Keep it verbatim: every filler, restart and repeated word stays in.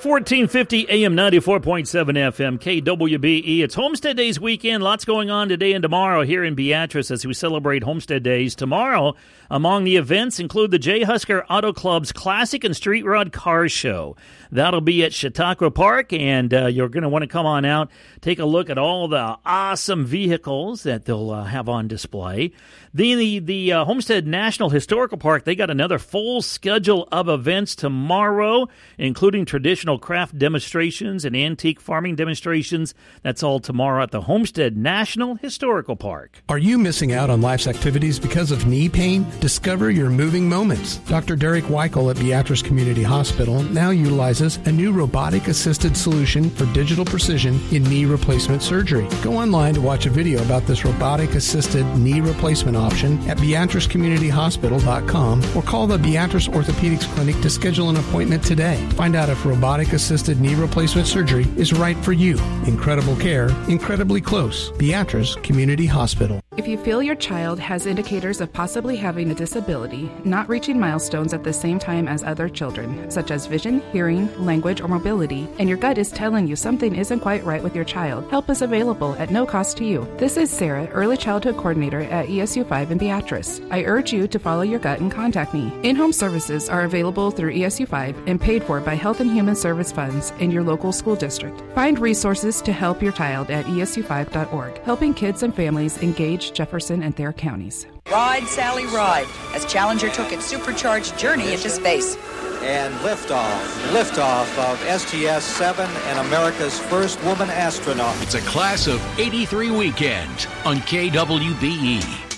fourteen fifty A M ninety-four point seven F M, K W B E. It's Homestead Days weekend. Lots going on today and tomorrow here in Beatrice as we celebrate Homestead Days. Tomorrow, among the events include the J. Husker Auto Club's Classic and Street Rod Car Show. That'll be at Chautauqua Park, and uh, you're going to want to come on out, take a look at all the awesome vehicles that they'll uh, have on display. The, the, the uh, Homestead National Historical Park, they got another full schedule of events tomorrow, including traditional craft demonstrations and antique farming demonstrations. That's all tomorrow at the Homestead National Historical Park. Are you missing out on life's activities because of knee pain? Discover your moving moments. Doctor Derek Weichel at Beatrice Community Hospital now utilizes a new robotic-assisted solution for digital precision in knee replacement surgery. Go online to watch a video about this robotic-assisted knee replacement option at beatrice community hospital dot com or call the Beatrice Orthopedics Clinic to schedule an appointment today. Find out if robotic-assisted knee replacement surgery is right for you. Incredible care, incredibly close. Beatrice Community Hospital. If you feel your child has indicators of possibly having a disability, not reaching milestones at the same time as other children, such as vision, hearing, language, or mobility, and your gut is telling you something isn't quite right with your child, help is available at no cost to you. This is Sarah, Early Childhood Coordinator at E S U five in Beatrice. I urge you to follow your gut and contact me. In-home services are available through E S U five and paid for by Health and Human Service funds in your local school district. Find resources to help your child at E S U five dot org, helping kids and families engage Jefferson and Thayer counties. Ride, Sally, ride, as Challenger took its supercharged journey into space. And liftoff, liftoff of S T S seven and America's first woman astronaut. It's a class of eighty-three weekend on K W B E.